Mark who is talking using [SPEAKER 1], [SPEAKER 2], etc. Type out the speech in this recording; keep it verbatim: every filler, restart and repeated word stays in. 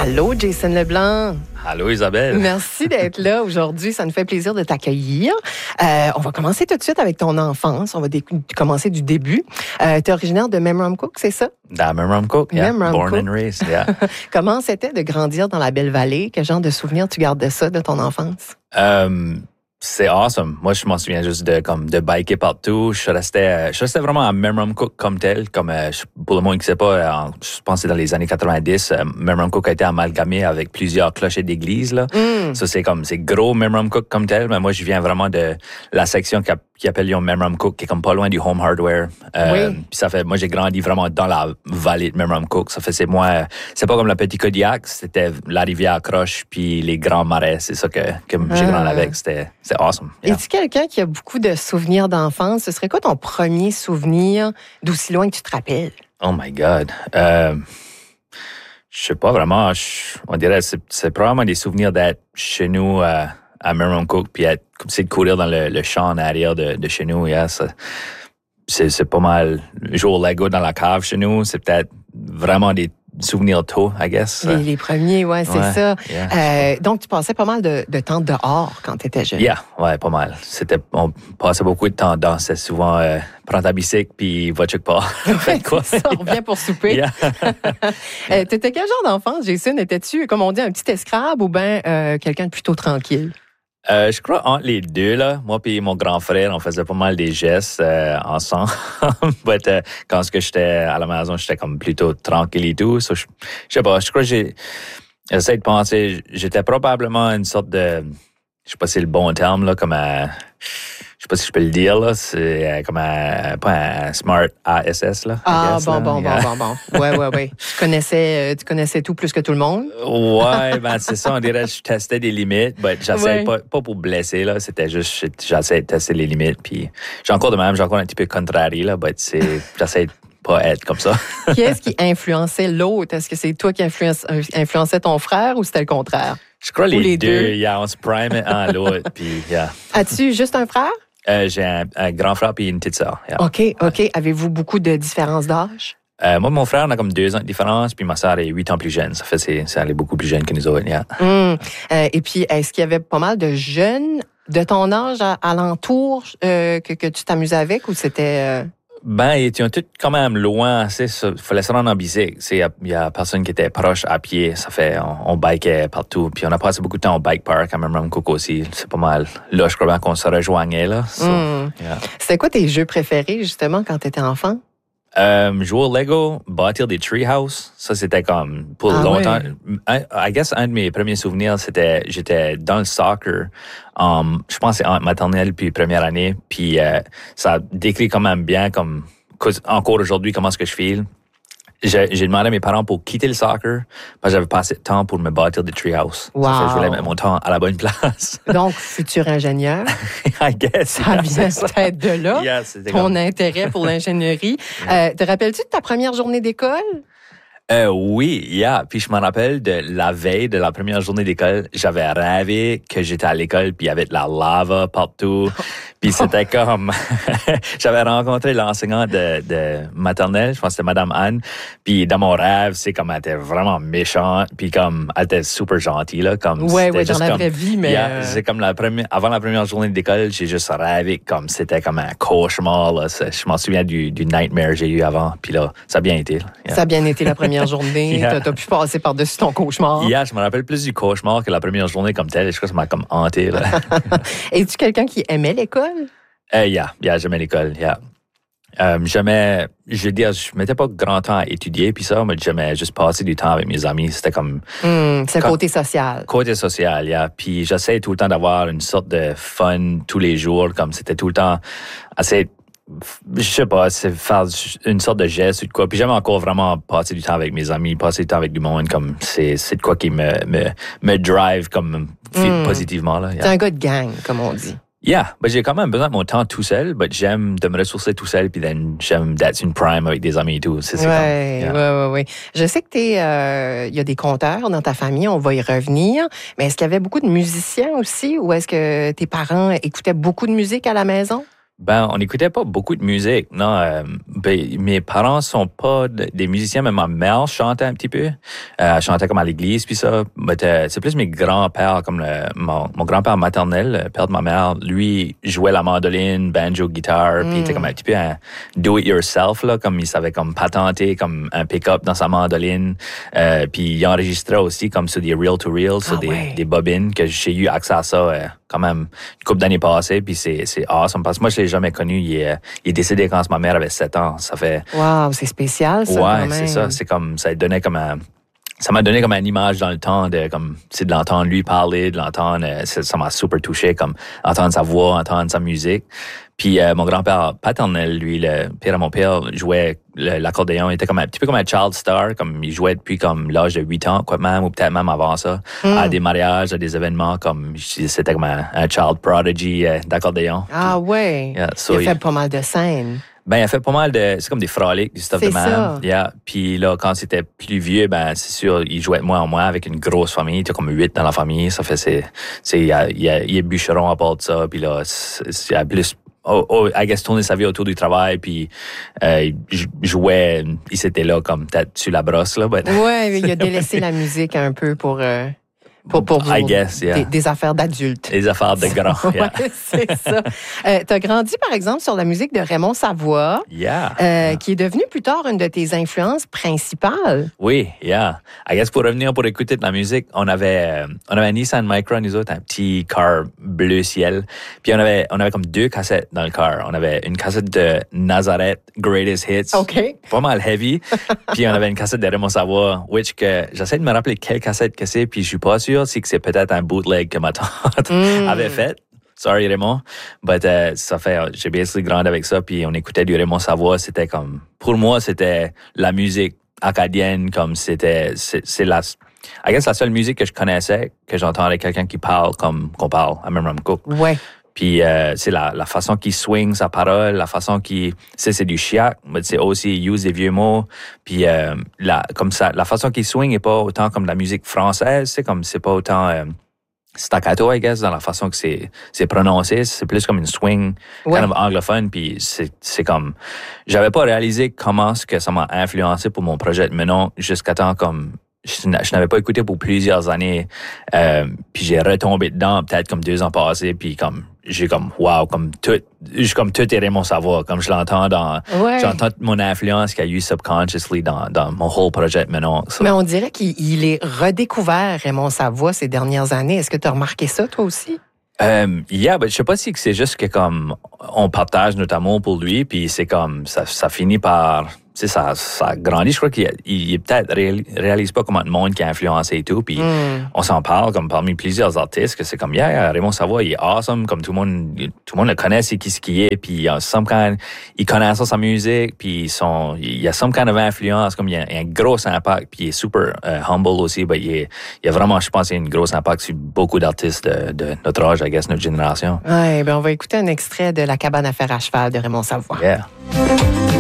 [SPEAKER 1] Allô, Jason Leblanc.
[SPEAKER 2] Allô, Isabelle.
[SPEAKER 1] Merci d'être là aujourd'hui. Ça nous fait plaisir de t'accueillir. Euh, on va commencer tout de suite avec ton enfance. On va dé- commencer du début. Euh, tu es originaire de Memramcook, c'est ça?
[SPEAKER 2] De Memramcook, yeah.
[SPEAKER 1] Memramcook.
[SPEAKER 2] Born and raised, yeah.
[SPEAKER 1] Comment c'était de grandir dans la Belle-Vallée? Quel genre de souvenirs tu gardes de ça, de ton enfance?
[SPEAKER 2] Um, c'est awesome. Moi, je m'en souviens juste de comme de biker partout. Je restais, je restais vraiment à Memramcook comme tel. Comme euh, pour le monde qui ne sait pas, en, je pense que c'est dans les années quatre-vingt-dix, euh, Memramcook a été amalgamé avec plusieurs clochers d'église. Là,
[SPEAKER 1] mm.
[SPEAKER 2] ça c'est comme c'est gros Memramcook comme tel. Mais moi, je viens vraiment de la section qui, a, qui appelle Memramcook, qui est comme pas loin du Home Hardware. Euh,
[SPEAKER 1] oui.
[SPEAKER 2] Puis ça fait, moi, j'ai grandi vraiment dans la vallée de Memramcook. Ça fait c'est moi, c'est pas comme le Petit Kodiak, c'était la rivière Croche puis les Grands Marais. C'est ça que, que ah. j'ai grandi avec. C'était C'est awesome.
[SPEAKER 1] Yeah. Es-tu quelqu'un qui a beaucoup de souvenirs d'enfance? Ce serait quoi ton premier souvenir d'aussi loin que tu te rappelles?
[SPEAKER 2] Oh my God. Euh, je sais pas vraiment. Je, on dirait que c'est, c'est probablement des souvenirs d'être chez nous euh, à Memramcook puis être, c'est de courir dans le, le champ en arrière de, de chez nous. Yeah, ça, c'est, c'est pas mal. Jouer au Lego dans la cave chez nous, c'est peut-être vraiment des souvenirs tôt, I guess.
[SPEAKER 1] Les, les premiers, ouais, c'est
[SPEAKER 2] ouais,
[SPEAKER 1] ça.
[SPEAKER 2] Yeah.
[SPEAKER 1] Euh, donc, tu passais pas mal de, de temps dehors quand tu étais jeune.
[SPEAKER 2] Yeah, ouais, pas mal. C'était, on passait beaucoup de temps dedans. C'était souvent, euh, prends ta bicycle, puis va quelque part.
[SPEAKER 1] Ouais, quoi? Ça, on revient pour souper.
[SPEAKER 2] Yeah.
[SPEAKER 1] euh, t'étais quel genre d'enfant, Jason? Étais-tu, comme on dit, un petit escrave ou bien euh, quelqu'un de plutôt tranquille?
[SPEAKER 2] Euh, je crois entre les deux, là. Moi puis mon grand frère, on faisait pas mal des gestes euh, ensemble. But, euh, quand que j'étais à la maison, j'étais comme plutôt tranquille et tout. So, je, je sais pas, je crois que j'ai... J'essaie de penser, j'étais probablement une sorte de... Je sais pas si c'est le bon terme, là, comme un... Je sais pas si je peux le dire, là. C'est comme un... Pas un smart A S S, là.
[SPEAKER 1] Ah,
[SPEAKER 2] guess,
[SPEAKER 1] bon,
[SPEAKER 2] là.
[SPEAKER 1] bon,
[SPEAKER 2] Yeah.
[SPEAKER 1] bon, bon, bon. Ouais, ouais, ouais. Tu connaissais, tu connaissais tout plus que tout le monde?
[SPEAKER 2] Ouais, ben c'est ça, on dirait que je testais des limites, mais j'essaie
[SPEAKER 1] ouais.
[SPEAKER 2] pas, pas pour blesser, là, c'était juste, j'essaie de tester les limites, puis j'ai encore de même, j'ai encore un petit peu contrarié, là, mais c'est, j'essaie de pas être comme ça.
[SPEAKER 1] Qui est-ce qui influençait l'autre? Est-ce que c'est toi qui influence, influençait ton frère ou c'était le contraire?
[SPEAKER 2] Je crois les,
[SPEAKER 1] les
[SPEAKER 2] deux,
[SPEAKER 1] deux.
[SPEAKER 2] Yeah, on se prime un à l'autre, puis yeah.
[SPEAKER 1] As-tu juste un frère?
[SPEAKER 2] Euh, j'ai un, un grand frère puis une petite sœur. Yeah.
[SPEAKER 1] OK, OK. Ouais. Avez-vous beaucoup de différences d'âge?
[SPEAKER 2] Euh, moi, mon frère, on a comme deux ans de différence, puis ma sœur est huit ans plus jeune. Ça fait c'est, c'est elle est beaucoup plus jeune que nous autres. Yeah.
[SPEAKER 1] Mm. Euh, et puis, est-ce qu'il y avait pas mal de jeunes de ton âge à, alentour euh, que, que tu t'amusais avec ou c'était... Euh...
[SPEAKER 2] Ben, ils étaient tous quand même loin. Il fallait se rendre en bicycle. Il y a personne qui était proche à pied. Ça fait, on, on bikait partout. Puis on a passé beaucoup de temps au bike park à Memramcook aussi. C'est pas mal. Là, je crois bien qu'on se rejoignait, là. So,
[SPEAKER 1] mm. yeah. C'était quoi tes jeux préférés, justement, quand tu étais enfant?
[SPEAKER 2] Euh, jouer au Lego, bâtir des treehouse. Ça, c'était comme, pour
[SPEAKER 1] ah,
[SPEAKER 2] longtemps.
[SPEAKER 1] Ouais.
[SPEAKER 2] I, I guess un de mes premiers souvenirs, c'était, j'étais dans le soccer. Um, je pense que c'est en maternelle puis première année. Puis euh, ça décrit quand même bien, comme, encore aujourd'hui, comment est-ce que je file. J'ai, j'ai demandé à mes parents pour quitter le soccer parce que j'avais pas assez de temps pour me bâtir des treehouse.
[SPEAKER 1] Wow.
[SPEAKER 2] Ça fait que je voulais mettre mon temps à la bonne place.
[SPEAKER 1] Donc, futur ingénieur.
[SPEAKER 2] I guess.
[SPEAKER 1] Ça vient peut-être de là,
[SPEAKER 2] yeah,
[SPEAKER 1] ton
[SPEAKER 2] comme...
[SPEAKER 1] intérêt pour l'ingénierie. euh, te rappelles-tu de ta première journée d'école?
[SPEAKER 2] Euh, oui, yeah. Puis je me rappelle de la veille de la première journée d'école, j'avais rêvé que j'étais à l'école puis il y avait de la lava partout. Puis c'était comme... j'avais rencontré l'enseignante de, de maternelle, je pense que c'était Madame Anne. Puis dans mon rêve, c'est comme elle était vraiment méchante. Puis comme elle était super gentille, là. Comme,
[SPEAKER 1] ouais, ouais, dans la
[SPEAKER 2] comme,
[SPEAKER 1] vraie vie, mais...
[SPEAKER 2] Yeah, c'est comme la première... Avant la première journée d'école, j'ai juste rêvé comme c'était comme un cauchemar, là. Je m'en souviens du, du nightmare que j'ai eu avant. Puis là, ça a bien été. Là. Yeah.
[SPEAKER 1] Ça a bien été la première journée.
[SPEAKER 2] yeah.
[SPEAKER 1] T'as, t'as pu passer par-dessus ton cauchemar.
[SPEAKER 2] Yeah, je me rappelle plus du cauchemar que la première journée comme telle. Je crois que ça m'a comme hanté, là.
[SPEAKER 1] Es-tu quelqu'un qui aimait l'école?
[SPEAKER 2] Euh, yeah, yeah, j'aimais l'école, yeah. Euh, j'aimais, je veux dire, je mettais pas grand temps à étudier puis ça, mais j'aimais juste passer du temps avec mes amis. C'était comme...
[SPEAKER 1] Mm, c'est le côté social.
[SPEAKER 2] Côté social, yeah. Puis j'essayais tout le temps d'avoir une sorte de fun tous les jours, comme c'était tout le temps assez... Je sais pas, c'est faire une sorte de geste ou de quoi. Puis j'aime encore vraiment passer du temps avec mes amis, passer du temps avec du monde, comme c'est, c'est de quoi qui me, me, me drive comme mm. positivement, là. Yeah.
[SPEAKER 1] C'est un gars de gang, comme on dit.
[SPEAKER 2] Yeah, ben j'ai quand même besoin de mon temps tout seul, mais j'aime de me ressourcer tout seul, puis then j'aime d'être une prime avec des amis et tout. C'est, c'est
[SPEAKER 1] ouais,
[SPEAKER 2] comme, yeah.
[SPEAKER 1] ouais, ouais, ouais. Je sais que t'es, euh, y a des conteurs dans ta famille, on va y revenir, mais est-ce qu'il y avait beaucoup de musiciens aussi, ou est-ce que tes parents écoutaient beaucoup de musique à la maison?
[SPEAKER 2] Ben, on n'écoutait pas beaucoup de musique, non. Euh, ben, mes parents sont pas de- des musiciens, mais ma mère chantait un petit peu. Euh, elle chantait comme à l'église, puis ça. Mais euh, c'est plus mes grands-pères, comme le, mon, mon grand-père maternel, le père de ma mère, lui jouait la mandoline, banjo, guitare, mm. puis il était comme un petit peu un do-it-yourself, là, comme il savait comme patenter comme un pick-up dans sa mandoline. Euh, puis il enregistrait aussi comme sur des reel-to-reel, sur ah, des, ouais. des bobines, que j'ai eu accès à ça euh, quand même une couple d'années passées, puis c'est, c'est awesome. Parce que moi, je l'ai jamais connu. Il est, il est décédé quand ma mère avait sept ans. Ça fait...
[SPEAKER 1] Wow, c'est spécial, ça,
[SPEAKER 2] ouais,
[SPEAKER 1] quand même.
[SPEAKER 2] c'est ça. C'est comme... Ça donnait comme un... Ça m'a donné comme une image dans le temps de comme c'est de l'entendre lui parler, de l'entendre, euh, ça m'a super touché, comme entendre sa voix, entendre sa musique. Puis euh, mon grand-père paternel, lui, le père de mon père, jouait le, l'accordéon. Il était comme un petit peu comme un child star, comme il jouait depuis comme l'âge de huit ans, quoi même, ou peut-être même avant ça, mm. à des mariages, à des événements, comme c'était comme un, un child prodigy euh, d'accordéon.
[SPEAKER 1] Ah
[SPEAKER 2] puis,
[SPEAKER 1] ouais.
[SPEAKER 2] Yeah, so
[SPEAKER 1] il a fait
[SPEAKER 2] il,
[SPEAKER 1] pas mal de scènes.
[SPEAKER 2] Ben, il a fait pas mal de... C'est comme des frolics, du stuff
[SPEAKER 1] c'est
[SPEAKER 2] de même.
[SPEAKER 1] Ça.
[SPEAKER 2] Yeah. Puis là, quand c'était plus vieux, ben, c'est sûr, il jouait de moins en moins avec une grosse famille. Il était comme huit dans la famille. Ça fait, c'est... c'est il, y a, il, y a, il est bûcheron à part de ça. Puis là, c'est, il a plus... Oh, oh, I guess, tourner sa vie autour du travail, puis euh, il jouait... Il s'était là comme peut-être sur la brosse, là. But...
[SPEAKER 1] Ouais, il a délaissé la musique un peu pour... Euh... Pour, pour
[SPEAKER 2] I guess, yeah.
[SPEAKER 1] des, des affaires d'adultes.
[SPEAKER 2] Des affaires de grands, yeah.
[SPEAKER 1] Ouais, c'est ça. Euh, tu as grandi, par exemple, sur la musique de Raymond Savoie,
[SPEAKER 2] yeah.
[SPEAKER 1] Euh,
[SPEAKER 2] yeah.
[SPEAKER 1] qui est devenue plus tard une de tes influences principales.
[SPEAKER 2] Oui, yeah. I guess pour revenir pour écouter de la musique, on avait, on avait un Nissan Micra, nous autres, un petit car bleu ciel. Puis on avait, on avait comme deux cassettes dans le car. On avait une cassette de Nazareth Greatest Hits.
[SPEAKER 1] OK.
[SPEAKER 2] Pas mal heavy. Puis on avait une cassette de Raymond Savoie, which que j'essaie de me rappeler quelle cassette que c'est, puis je suis pas sûr. C'est que c'est peut-être un bootleg que ma tante mm. avait fait. Sorry, Raymond. But uh, ça fait, j'ai bien grandi avec ça, puis on écoutait du Raymond Savoie. C'était comme, pour moi, c'était la musique acadienne, comme c'était, c'est, c'est la, I guess la seule musique que je connaissais, que j'entendais quelqu'un qui parle comme qu'on parle à Memram Cook.
[SPEAKER 1] Ouais.
[SPEAKER 2] Puis euh, c'est la, la façon qu'il swing sa parole, la façon qu'il... C'est, c'est du chiac, mais c'est aussi il use des vieux mots. Puis euh, la, comme ça, la façon qu'il swing n'est pas autant comme la musique française, c'est comme c'est pas autant euh, staccato, I guess, dans la façon que c'est, c'est prononcé. C'est plus comme une swing ouais. kind of anglophone. Puis c'est, c'est comme... J'avais pas réalisé comment ce que ça m'a influencé pour mon projet de Menon jusqu'à temps comme... Je, je n'avais pas écouté pour plusieurs années. Euh, puis j'ai retombé dedans peut-être comme deux ans passés. Puis comme j'ai comme wow, comme tout, j'ai comme tout est Raymond Savoie, comme je l'entends dans,
[SPEAKER 1] ouais.
[SPEAKER 2] j'entends mon influence qu'il y a eu subconsciously dans dans mon whole projet maintenant. So.
[SPEAKER 1] Mais on dirait qu'il il est redécouvert Raymond Savoie ces dernières années. Est-ce que tu as remarqué ça toi aussi?
[SPEAKER 2] Euh, yeah, ben je sais pas si c'est juste que comme on partage notre amour pour lui, puis c'est comme ça, ça finit par tu sais, ça, ça grandit. Je crois qu'il il, il peut-être réalise pas comment le monde qui a influencé et tout. Puis mm. on s'en parle comme parmi plusieurs artistes que c'est comme, yeah, Raymond Savoie, il est awesome. Comme tout le monde, tout le monde le connaît, c'est qui ce qu'il est. Puis il a some kind, il connaît ça, sa musique. Puis son, il a some kind of influence. Comme il a, il a un gros impact. Puis il est super uh, humble aussi. Ben, il, est, il a vraiment, je pense, il a un gros impact sur beaucoup d'artistes de, de notre âge, I guess, notre génération.
[SPEAKER 1] Ouais, ben on va écouter un extrait de La cabane à fer à cheval de Raymond Savoie.
[SPEAKER 2] Yeah.